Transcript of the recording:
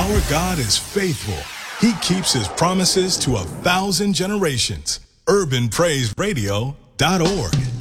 Our God is faithful. He keeps his promises to 1,000 generations. UrbanPraiseRadio.org.